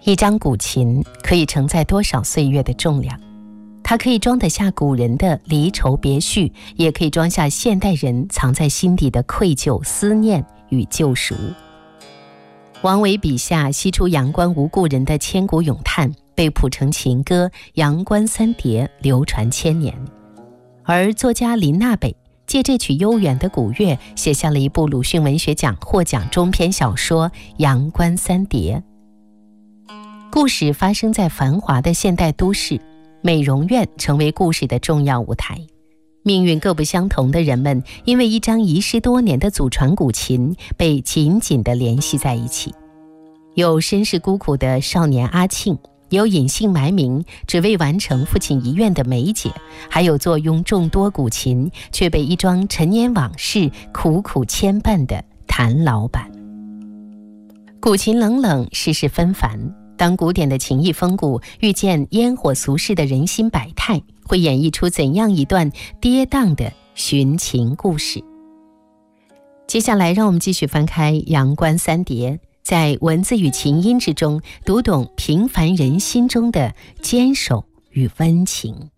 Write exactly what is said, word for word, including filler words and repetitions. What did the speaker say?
一张古琴可以承载多少岁月的重量？它可以装得下古人的离愁别绪，也可以装下现代人藏在心底的愧疚、思念与救赎。王维笔下西出阳关无故人的千古咏叹，被谱成情歌《阳关三叠》，流传千年。而作家林娜北借这曲悠远的古乐，写下了一部鲁迅文学奖获奖中篇小说《阳关三叠》。故事发生在繁华的现代都市，美容院成为故事的重要舞台。命运各不相同的人们，因为一张遗失多年的祖传古琴，被紧紧地联系在一起。有身世孤苦的少年阿庆，有隐姓埋名只为完成父亲遗愿的梅姐，还有坐拥众多古琴却被一桩陈年往事苦苦牵绊的谭老板。古琴冷冷，世事纷繁，当古典的情意风骨遇见烟火俗世的人心百态，会演绎出怎样一段跌宕的寻情故事？接下来让我们继续翻开《阳关三叠》，在文字与琴音之中读懂平凡人心中的坚守与温情。